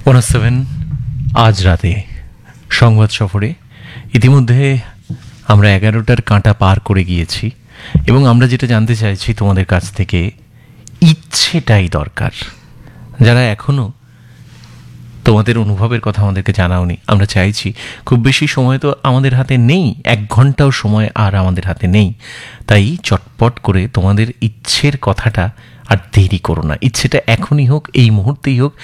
107 আজ রাতে সংবাদ সফরে ইতিমধ্যে আমরা 11টার কাঁটা পার করে গিয়েছি এবং আমরা যেটা জানতে চাইছি তোমাদের কাছ থেকে, ইচ্ছেটাই দরকার। যারা এখনো তোমাদের অনুভবের কথা আমাদেরকে জানাওনি, আমরা চাইছি, খুব বেশি সময় তো আমাদের হাতে নেই, 1 ঘন্টাও সময় আর আমাদের হাতে নেই, তাই চটপট করে তোমাদের ইচ্ছের কথাটা আর দেরি করো না। ইচ্ছেটা এখনই হোক, এই মুহূর্তেই হোক।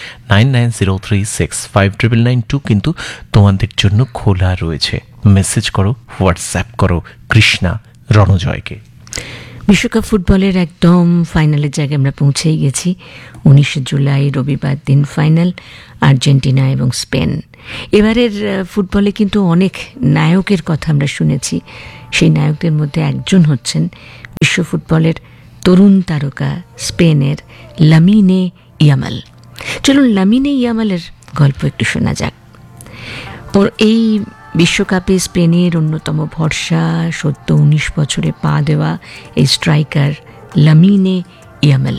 9903659992 কিন্তু তোমাদের জন্য খোলা রয়েছে। মেসেজ করো, হোয়াটসঅ্যাপ করো কৃষ্ণা রণজয়কে। বিশ্বকাপ ফুটবলের একদম ফাইনালের জায়গায় আমরা পৌঁছেই গেছি। 19 জুলাই রবিবার দিন ফাইনাল, আর্জেন্টিনা এবং স্পেন। এবারের ফুটবলে কিন্তু অনেক নায়কের কথা আমরা শুনেছি। সেই নায়কদের মধ্যে একজন হচ্ছেন বিশ্ব ফুটবলের তরুণ তারকা স্পেনের লামিনে ইয়ামাল। চলুন লামিনে ইয়ামালের গল্প একটু শোনা যাক। ওর এই বিশ্বকাপে স্পেনের অন্যতম ভরসা, সদ্য 19 বছরে পা দেওয়া এই স্ট্রাইকার লামিনে ইয়ামাল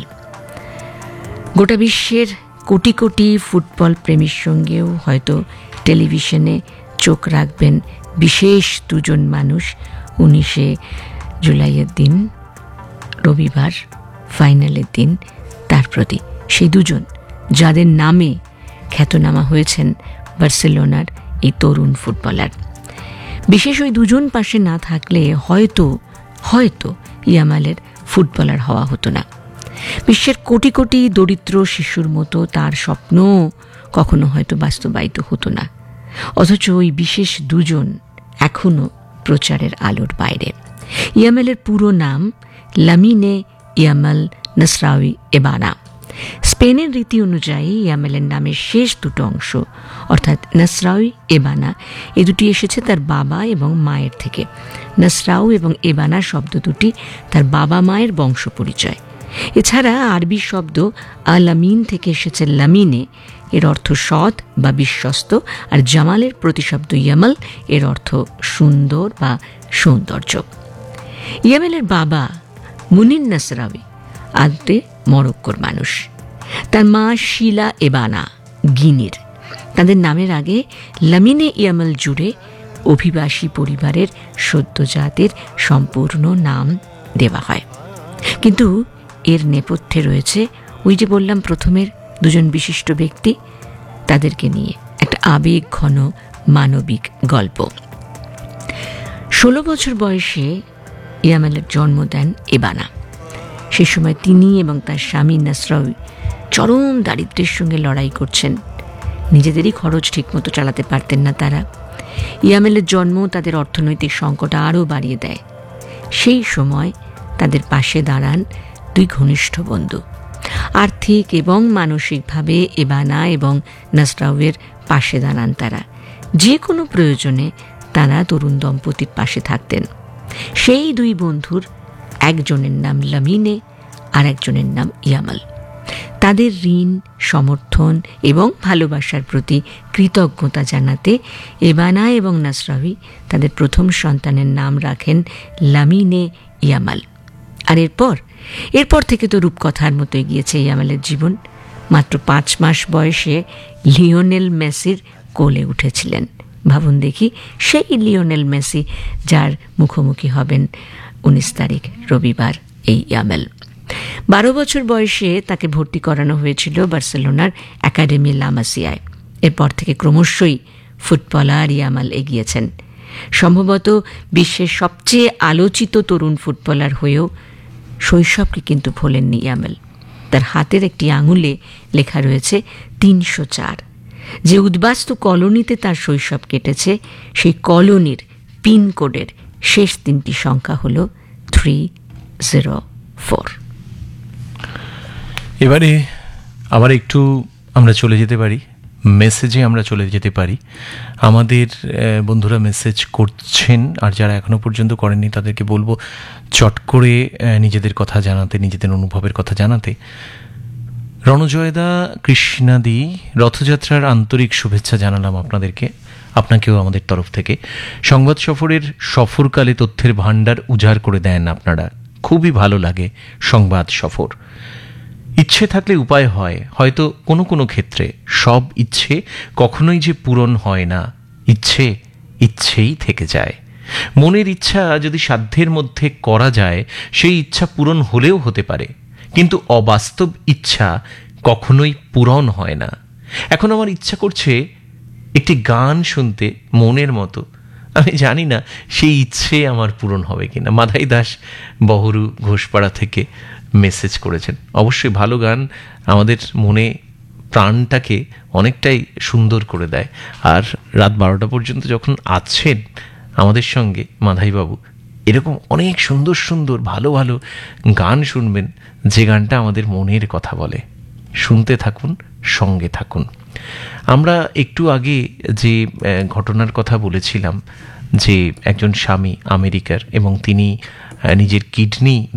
গোটা বিশ্বের কোটি কোটি ফুটবল প্রেমীর সঙ্গেও হয়তো টেলিভিশনে চোখ রাখবেন বিশেষ দুজন মানুষ। 19 জুলাইয়ের দিন, রবিবার ফাইনালের দিন, তার প্রতি সেই দুজন যাদের নামে খ্যাতনামা হয়েছেন বার্সেলোনার এই তরুণ ফুটবলার। বিশেষ ওই দুজন পাশে না থাকলে হয়তো ইয়ামালের ফুটবলার হওয়া হতো না। বিশ্বের কোটি কোটি দরিদ্র শিশুর মতো তার স্বপ্ন কখনো হয়তো বাস্তবায়িত হতো না। অথচ ওই বিশেষ দুজন এখনো প্রচারের আলোর বাইরে। ইয়ামালের পুরো নাম লামিনে ইয়ামাল নাসরাউই এবানা। স্পেনের রীতি অনুযায়ী ইয়ামালের নামের শেষ দুটো অংশ অর্থাৎ নাসরাউই এবানা, এ দুটি এসেছে তার বাবা এবং মায়ের থেকে। নাসরাউ এবং এবানা শব্দ দুটি তার বাবা মায়ের বংশ পরিচয়। এছাড়া আরবি শব্দ আলামিন থেকে এসেছে লামিনে, এর অর্থ সৎ বা বিশ্বস্ত, আর জামালের প্রতিশব্দ ইয়ামাল, এর অর্থ সুন্দর বা সৌন্দর্য। ইয়ামালের বাবা মুনিন নাসরাউই আদতে মরক্কোর মানুষ, তার মা শিলা এবানা গিনির। তাদের নামের আগে লামিনে ইয়ামাল জুড়ে অভিবাসী পরিবারের সদ্যজাতের সম্পূর্ণ নাম দেওয়া হয়। কিন্তু এর নেপথ্যে রয়েছে ওই যে বললাম প্রথমের দুজন বিশিষ্ট ব্যক্তি, তাদেরকে নিয়ে একটা আবেগ ঘন মানবিক গল্প। 16 বছর বয়সে ইয়ামালের জন্ম দেন এবানা। সে সময় তিনি এবং তার স্বামী নাসরাউই চরম দারিদ্র্যের সঙ্গে লড়াই করছেন। নিজেদেরই খরচ ঠিকমতো চালাতে পারতেন না তারা। ইয়ামালের জন্ম তাদের অর্থনৈতিক সংকট আরও বাড়িয়ে দেয়। সেই সময় তাদের পাশে দাঁড়ান দুই ঘনিষ্ঠ বন্ধু। আর্থিক এবং মানসিকভাবে এবানা এবং নাসরাউয়ের পাশে দাঁড়ান তারা। যে কোনো প্রয়োজনে তারা তরুণ দম্পতির পাশে থাকতেন। সেই দুই বন্ধুর একজনের নাম লামিনে আর একজনের নাম ইয়ামাল। তাদের ঋণ, সমর্থন এবং ভালোবাসার প্রতি কৃতজ্ঞতা জানাতে এবানা এবং নাসরাউই তাদের প্রথম সন্তানের নাম রাখেন লামিনে ইয়ামাল। আর এরপর থেকে তো রূপকথার মতো এগিয়েছে ইয়ামালের জীবন। মাত্র 5 মাস বয়সে লিওনেল মেসির কোলে উঠেছিলেন। ভাবুন দেখি, সেই লিওনেল মেসি যার মুখোমুখি হবেন 19 তারিখ রবিবার এই ইয়ামাল। 12 বছর বয়সে তাকে ভর্তি করানো হয়েছিল বার্সেলোনার একাডেমি লা মাসিয়ায়। এরপর থেকে ক্রমশই ফুটবলার ইয়ামাল এগিয়েছেন। সম্ভবত বিশ্বের সবচেয়ে আলোচিত তরুণ ফুটবলার হয়েও শৈশবকে কিন্তু ভোলেননি ইয়ামাল। তার হাতের একটি আঙুলে লেখা রয়েছে 304। যে উদ্বাস্তু কলোনিতে তার শৈশব কেটেছে, সেই কলোনির পিনকোডের শেষ 3টি সংখ্যা হল 304। এবারে আবার একটু আমরা চলে যেতে পারি মেসেজে, আমরা চলে যেতে পারি। আমাদের বন্ধুরা মেসেজ করছেন, আর যারা এখনো পর্যন্ত করেননি তাদেরকে বলবো চট করে নিজেদের কথা জানাতে, নিজেদের অনুভবের কথা জানাতে। রণজয়দা, কৃষ্ণাদি, রথযাত্রার আন্তরিক শুভেচ্ছা জানালাম আপনাদেরকে, আপনাকেও আমাদের তরফ থেকে। সংবাদ সফরের সফরকালে তথ্যের ভাণ্ডার উজাড় করে দেন আপনারা, খুবই ভালো লাগে সংবাদ সফর। ইচ্ছে থাকলে উপায় হয়, হয়তো কোনো কোনো ক্ষেত্রে সব ইচ্ছে কখনোই যে পূরণ হয় না, ইচ্ছে ইচ্ছেই থেকে যায়। মনের ইচ্ছা যদি সাধ্যের মধ্যে করা যায়, সেই ইচ্ছা পূরণ হলেও হতে পারে, কিন্তু অবাস্তব ইচ্ছা কখনোই পূরণ হয় না। এখন আমার ইচ্ছা করছে একটি গান শুনতে মনের মতো, আমি জানি না সেই ইচ্ছে আমার পূরণ হবে কিনা। মাধাই দাস বহরু ঘোষপাড়া থেকে মেসেজ করেছেন। অবশ্যই ভালো গান আমাদের মনে প্রাণটাকে অনেকটাই সুন্দর করে দেয়। আর রাত 12টা পর্যন্ত যখন আছেন আমাদের সঙ্গে মাধাইবাবু, এরকম অনেক সুন্দর সুন্দর ভালো ভালো গান শুনবেন, যে গানটা আমাদের মনের কথা বলে। শুনতে থাকুন, সঙ্গে থাকুন। আমরা একটু আগে যে ঘটনার কথা বলেছিলাম, যে একজন স্বামী আমেরিকার, এবং তিনি নিজের কিডনি